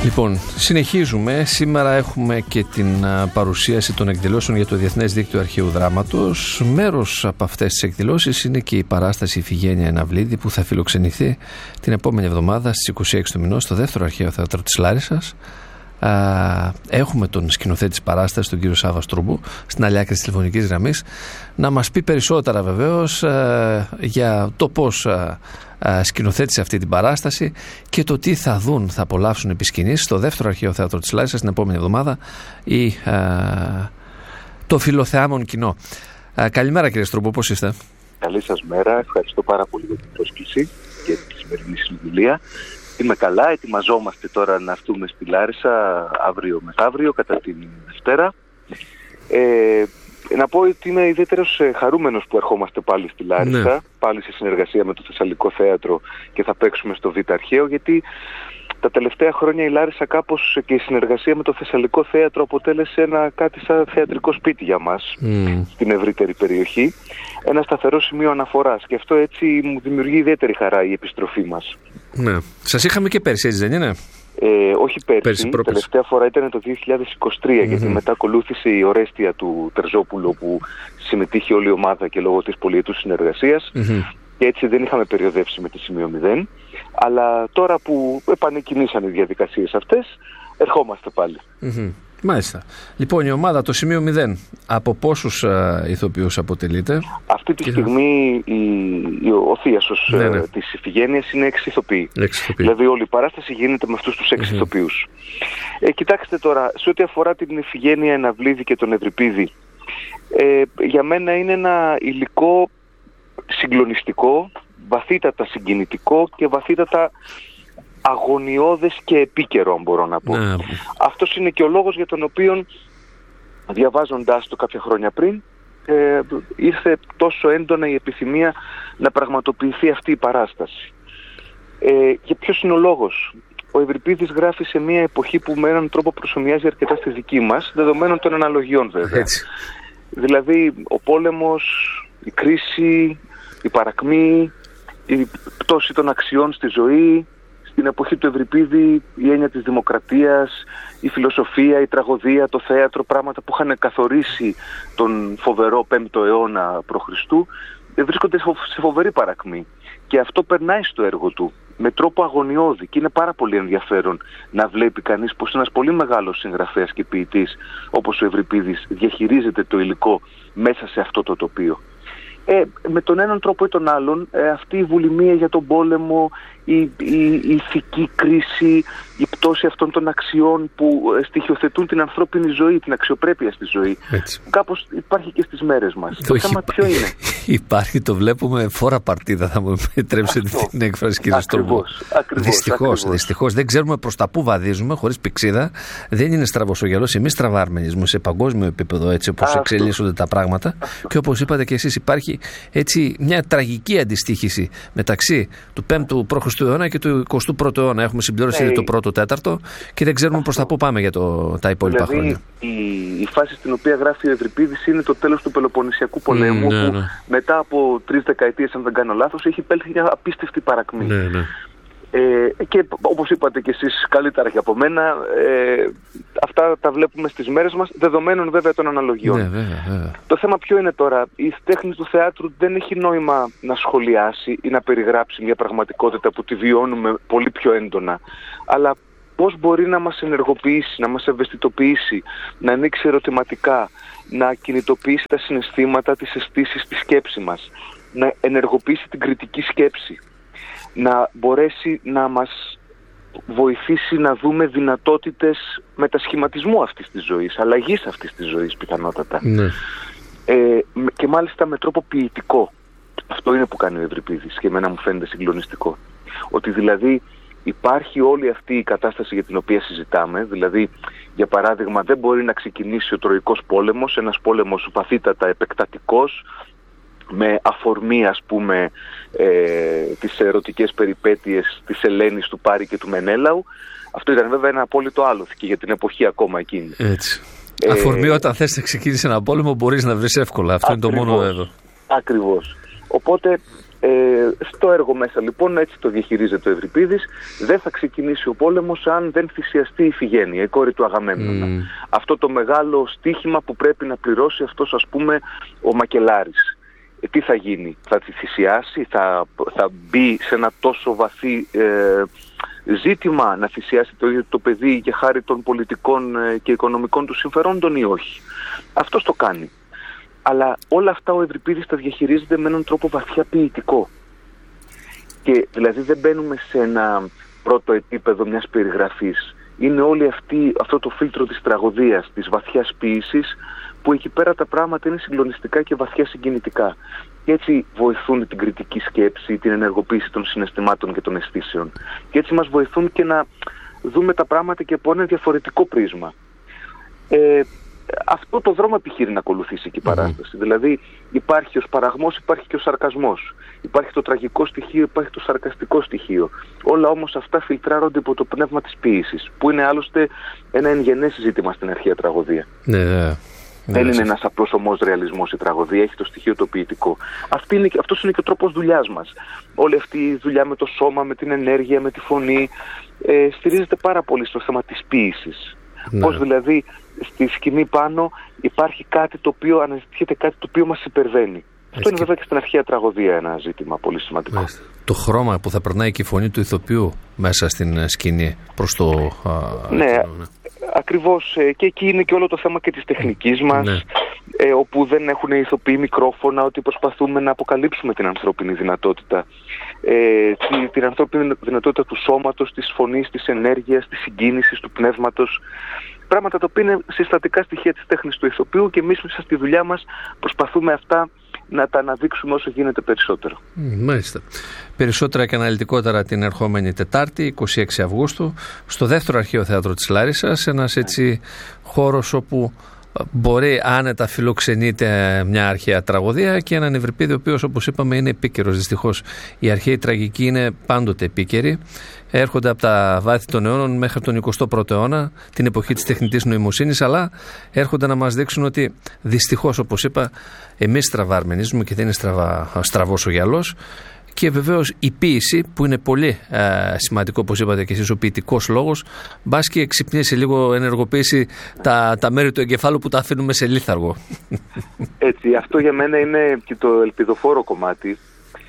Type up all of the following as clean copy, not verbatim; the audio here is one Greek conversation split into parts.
Λοιπόν, συνεχίζουμε. Σήμερα έχουμε και την παρουσίαση των εκδηλώσεων για το Διεθνές Δίκτυο Αρχαίου Δράματος. Μέρος από αυτές τις εκδηλώσεις είναι και η παράσταση Ιφηγένεια Εναυλίδη που θα φιλοξενηθεί την επόμενη εβδομάδα στις 26 του μηνός στο δεύτερο αρχαίο θέατρο της Λάρισσας. Έχουμε τον σκηνοθέτη της παράστασης, τον κύριο Σάββα Στρούμπου, στην άλλη άκρη της τηλεφωνικής γραμμής, να μας πει περισσότερα βεβαίως για το πώς σκηνοθέτησε αυτή την παράσταση και το τι θα δουν, θα απολαύσουν επί σκηνής στο δεύτερο αρχαίο θέατρο της Λάρισσας την επόμενη εβδομάδα το φιλοθεάμον κοινό. Καλημέρα κύριε Στρούμπου, πώς είστε? Καλή σας μέρα, ευχαριστώ πάρα πολύ για την πρόσκληση και τη σημερινή συνομιλία. Είμαι καλά, ετοιμαζόμαστε τώρα να έρθουμε στη Λάρισα αύριο μεθαύριο, κατά την Δευτέρα. Να πω ότι είμαι ιδιαίτερος χαρούμενος που ερχόμαστε πάλι στη Λάρισα, πάλι σε συνεργασία με το Θεσσαλικό Θέατρο και θα παίξουμε στο Β' Αρχαίο, γιατί τα τελευταία χρόνια η Λάρισα κάπως και η συνεργασία με το Θεσσαλικό Θέατρο αποτέλεσε κάτι σαν θεατρικό σπίτι για μας στην ευρύτερη περιοχή. Ένα σταθερό σημείο αναφοράς και αυτό έτσι μου δημιουργεί ιδιαίτερη χαρά η επιστροφή μας. Ναι. Σας είχαμε και πέρσι, έτσι δεν είναι? Όχι πέρσι, τελευταία φορά ήταν το 2023 γιατί μετά ακολούθησε η Ορέστια του Τερζόπουλου που συμμετείχε όλη η ομάδα και λόγω της πολυετούς συνεργασίας και έτσι δεν είχαμε περιοδεύσει με τη σημείο 0, αλλά τώρα που επανεκκινήσαν οι διαδικασίες αυτές ερχόμαστε πάλι. Μάλιστα. Λοιπόν, η ομάδα το σημείο 0 από πόσους ηθοποιούς αποτελείται? Αυτή τη στιγμή ο θίασος της Ιφηγένειας είναι 6 ηθοποιοί. Δηλαδή όλη η παράσταση γίνεται με αυτούς τους 6 ηθοποιούς. Κοιτάξτε τώρα, σε ό,τι αφορά την Ιφηγένεια Εναυλίδη και τον Ευρυπίδη, για μένα είναι ένα υλικό συγκλονιστικό, βαθύτατα συγκινητικό και βαθύτατα αγωνιώδες και επίκαιρο, αν μπορώ να πω. Αυτός είναι και ο λόγος για τον οποίο, διαβάζοντάς το κάποια χρόνια πριν, ήρθε τόσο έντονα η επιθυμία να πραγματοποιηθεί αυτή η παράσταση. Και ποιος είναι ο λόγος? Ο Ευρυπίδης γράφει σε μια εποχή που με έναν τρόπο προσομοιάζει αρκετά στη δική μας, δεδομένων των αναλογιών βέβαια. Δηλαδή ο πόλεμος, η κρίση, η παρακμή, η πτώση των αξιών στη ζωή. Στην εποχή του Ευρυπίδη η έννοια της δημοκρατίας, η φιλοσοφία, η τραγωδία, το θέατρο, πράγματα που είχαν καθορίσει τον φοβερό 5ο αιώνα π.Χ. βρίσκονται σε φοβερή παρακμή. Και αυτό περνάει στο έργο του με τρόπο αγωνιώδη και είναι πάρα πολύ ενδιαφέρον να βλέπει κανείς πως ένας πολύ μεγάλος συγγραφέας και ποιητής όπως ο Ευρυπίδης διαχειρίζεται το υλικό μέσα σε αυτό το τοπίο. Με τον έναν τρόπο ή τον άλλον αυτή η βουλημία για τον πόλεμο, η ηθική κρίση, η πτώση αυτών των αξιών που στοιχειοθετούν την ανθρώπινη ζωή, την αξιοπρέπεια στη ζωή, κάπως υπάρχει και στις μέρες μας. Το θέμα ποιο είναι? Υπάρχει, το βλέπουμε φόρα παρτίδα, θα μου επιτρέψετε την έκφραση κύριε Στρούμπου. Δυστυχώς δεν ξέρουμε προς τα που βαδίζουμε, χωρίς πηξίδα. Δεν είναι στραβός ο γυαλός, εμείς τραβάρμενοι σε παγκόσμιο επίπεδο, έτσι όπως εξελίσσονται τα πράγματα. Και όπως είπατε και εσείς, υπάρχει έτσι μια τραγική αντιστοίχηση μεταξύ του 5ου π.Χ. αιώνα και του 21ου αιώνα. Έχουμε συμπληρώσει ήδη το πρώτο τέταρτο και δεν ξέρουμε προς τα πού πάμε για τα υπόλοιπα χρόνια. Η φάση στην οποία γράφει ο Ευρυπίδης είναι το τέλος του Πελοποννησιακού πολέμου, που μετά από 3 δεκαετίες, αν δεν κάνω λάθος, έχει υπέλθει μια απίστευτη παρακμή. Και όπως είπατε και εσείς καλύτερα και από μένα, αυτά τα βλέπουμε στις μέρες μας, δεδομένων βέβαια των αναλογιών. Το θέμα ποιο είναι τώρα? Η τέχνη του θεάτρου δεν έχει νόημα να σχολιάσει ή να περιγράψει μια πραγματικότητα που τη βιώνουμε πολύ πιο έντονα, αλλά πώς μπορεί να μας ενεργοποιήσει, να μας ευαισθητοποιήσει, να ανοίξει ερωτηματικά, να κινητοποιήσει τα συναισθήματα, τις αισθήσεις, τη σκέψη μας, να ενεργοποιήσει την κριτική σκέψη, να μπορέσει να μας βοηθήσει να δούμε δυνατότητες μετασχηματισμού αυτής της ζωής, αλλαγής αυτής της ζωής πιθανότατα. Και μάλιστα με τρόπο ποιητικό. Αυτό είναι που κάνει ο Ευρυπίδης και εμένα μου φαίνεται συγκλονιστικό. Ότι δηλαδή υπάρχει όλη αυτή η κατάσταση για την οποία συζητάμε, δηλαδή για παράδειγμα δεν μπορεί να ξεκινήσει ο Τροϊκός πόλεμος, ένας πόλεμος βαθύτατα επεκτατικός, με αφορμή ας πούμε τις ερωτικές περιπέτειες της Ελένης, του Πάρη και του Μενέλαου. Αυτό ήταν βέβαια ένα απόλυτο άλοθη και για την εποχή ακόμα εκείνη. Έτσι. Αφορμή όταν θες να ξεκινήσει ένα πόλεμο μπορείς να βρεις εύκολα. Αυτό είναι το μόνο εδώ. Ακριβώς. Οπότε Στο έργο μέσα λοιπόν, έτσι το διαχειρίζεται ο Ευρυπίδης, δεν θα ξεκινήσει ο πόλεμος αν δεν θυσιαστεί η Ιφηγένεια, η κόρη του Αγαμέμνονα. Αυτό το μεγάλο στοίχημα που πρέπει να πληρώσει αυτός, ας πούμε, ο Μακελάρης. Τι θα γίνει, θα τη θυσιάσει, θα μπει σε ένα τόσο βαθύ ζήτημα να θυσιάσει το ίδιο το παιδί για χάρη των πολιτικών και οικονομικών του συμφερόντων ή όχι. Αυτός το κάνει. Αλλά όλα αυτά ο Ευρυπίδης τα διαχειρίζεται με έναν τρόπο βαθιά ποιητικό. Και δηλαδή δεν μπαίνουμε σε ένα πρώτο επίπεδο μιας περιγραφής. Είναι όλη αυτό το φίλτρο της τραγωδίας, της βαθιάς ποίησης, που εκεί πέρα τα πράγματα είναι συγκλονιστικά και βαθιά συγκινητικά. Και έτσι βοηθούν την κριτική σκέψη, την ενεργοποίηση των συναισθημάτων και των αισθήσεων. Και έτσι μας βοηθούν και να δούμε τα πράγματα και από ένα διαφορετικό πρίσμα. Αυτό το δρόμο επιχείρει να ακολουθήσει και η παράσταση. Δηλαδή υπάρχει ο σπαραγμός, υπάρχει και ο σαρκασμός. Υπάρχει το τραγικό στοιχείο, υπάρχει το σαρκαστικό στοιχείο. Όλα όμως αυτά φιλτράρονται υπό το πνεύμα της ποίησης, που είναι άλλωστε ένα εγγενές ζήτημα στην αρχαία τραγωδία. Δεν είναι ένας απλός ομός ρεαλισμός η τραγωδία, έχει το στοιχείο το ποιητικό. Αυτός είναι και ο τρόπος δουλειάς μας. Όλη αυτή η δουλειά με το σώμα, με την ενέργεια, με τη φωνή, στηρίζεται πάρα πολύ στο θέμα της ποίησης. Πώς δηλαδή στη σκηνή πάνω υπάρχει κάτι το οποίο αναζητιέται, κάτι το οποίο μας υπερβαίνει. Αυτό είναι βέβαια και στην αρχαία τραγωδία ένα ζήτημα πολύ σημαντικό. Το χρώμα που θα περνάει και η φωνή του ηθοποιού μέσα στην σκηνή προς το... Ακριβώς, και εκεί είναι και όλο το θέμα και της τεχνικής μας, όπου δεν έχουν οι ηθοποιοί μικρόφωνα, ότι προσπαθούμε να αποκαλύψουμε την ανθρώπινη δυνατότητα. Την ανθρώπινη δυνατότητα του σώματος, της φωνής, της ενέργειας, της συγκίνησης, του πνεύματος. Πράγματα τα οποία είναι συστατικά στοιχεία της τέχνης του ηθοποιού και εμείς μέσα στη δουλειά μας προσπαθούμε αυτά να τα αναδείξουμε όσο γίνεται περισσότερο. Μάλιστα. Περισσότερα και αναλυτικότερα την ερχόμενη Τετάρτη, 26 Αυγούστου, στο δεύτερο Αρχαίο Θέατρο της Λάρισσας, ένας έτσι χώρος όπου μπορεί άνετα φιλοξενείται μια αρχαία τραγωδία και έναν Ευρυπίδη ο οποίος, όπως είπαμε, είναι επίκαιρος. Δυστυχώς η αρχαία τραγική είναι πάντοτε επίκαιρη. Έρχονται από τα βάθη των αιώνων μέχρι τον 21ο αιώνα, την εποχή της τεχνητής νοημοσύνης, αλλά έρχονται να μας δείξουν ότι δυστυχώς, όπως είπα, εμείς στραβά αρμενίζουμε και δεν είναι στραβός ο γυαλός. Και βεβαίως η ποίηση, που είναι πολύ σημαντικό, όπως είπατε και εσείς, ο ποιητικός λόγος, μπας και εξυπνήσει λίγο, ενεργοποιήσει τα μέρη του εγκεφάλου που τα αφήνουμε σε λίθαργο. Έτσι, αυτό για μένα είναι και το ελπιδοφόρο κομμάτι.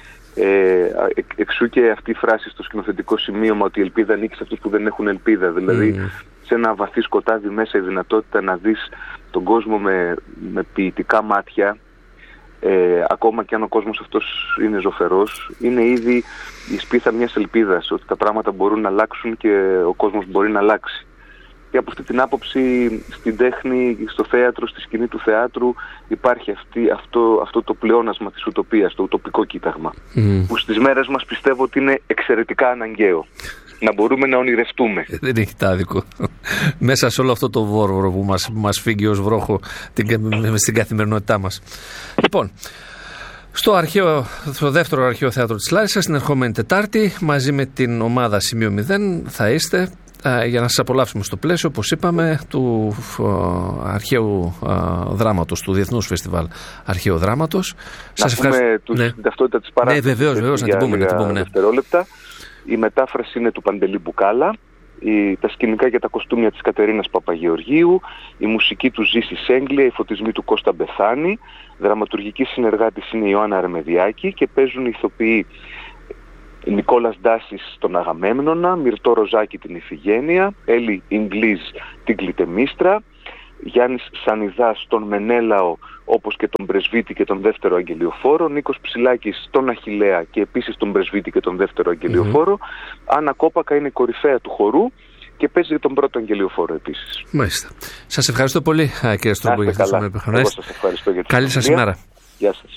Εξού και αυτή η φράση στο σκηνοθετικό σημείωμα, ότι η ελπίδα ανήκει σε αυτούς που δεν έχουν ελπίδα. Δηλαδή, σε ένα βαθύ σκοτάδι μέσα η δυνατότητα να δεις τον κόσμο με ποιητικά μάτια, ακόμα και αν ο κόσμος αυτός είναι ζωφερός, είναι ήδη η σπίθα μιας ελπίδας ότι τα πράγματα μπορούν να αλλάξουν και ο κόσμος μπορεί να αλλάξει. Και από αυτή την άποψη στην τέχνη, στο θέατρο, στη σκηνή του θεάτρου υπάρχει αυτό το πλεόνασμα της ουτοπίας, το ουτοπικό κοίταγμα, που στις μέρες μας πιστεύω ότι είναι εξαιρετικά αναγκαίο. Να μπορούμε να ονειρευτούμε. Δεν έχει τάδικο. Μέσα σε όλο αυτό το βόρβορο που μας φύγει ως βρόχο στην καθημερινότητά μας. Λοιπόν, στο δεύτερο Αρχαίο Θέατρο της Λάρισσας, την ερχόμενη Τετάρτη, μαζί με την ομάδα Σημείο 0 θα είστε για να σας απολαύσουμε στο πλαίσιο, όπως είπαμε, του αρχαίου δράματος, του Διεθνούς Φεστιβάλ Αρχαίου Δράματος. Να πούμε την ταυτότητα της παράστασης. Ναι, βεβαίως, να την πούμε. Δευτερόλεπτα. Η μετάφραση είναι του Παντελή Μπουκάλα, τα σκηνικά και τα κοστούμια της Κατερίνας Παπαγεωργίου, η μουσική του Ζήση Σέγγλια, οι φωτισμοί του Κώστα Μπεθάνη, δραματουργική συνεργάτης είναι η Ιωάννα Αρμεδιάκη και παίζουν οι ηθοποιοί Νικόλας Ντάσης τον Αγαμέμνονα, Μυρτώ Ροζάκη την Ιφηγένεια, Έλλη Ιγκλίζ την Κλητεμίστρα, Γιάννης Σανιδάς τον Μενέλαο, όπως και τον Πρεσβύτη και τον δεύτερο Αγγελιοφόρο, Νίκος Ψηλάκης τον Αχιλλέα και επίσης τον Πρεσβύτη και τον δεύτερο Αγγελιοφόρο, Άννα Κόπακα είναι η κορυφαία του χορού και παίζει τον πρώτο Αγγελιοφόρο επίσης. Μάλιστα. Σας ευχαριστώ πολύ, κύριε Στρόμπο, για αυτές τις επικοινωνίες. Εγώ σας ευχαριστώ για την Καλή σας ημέρα. Γεια σας.